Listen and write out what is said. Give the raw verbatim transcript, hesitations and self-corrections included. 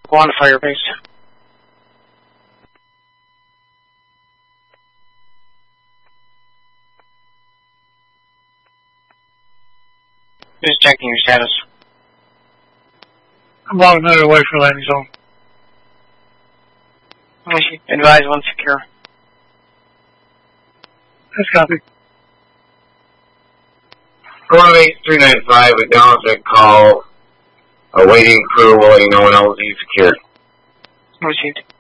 Go on to Firebase. Just checking your status. I'm about a minute away for landing zone. Advise one secure. That's copy. Room eight three nine five, acknowledgement call. Awaiting crew, will let you know when L Z secured. Received.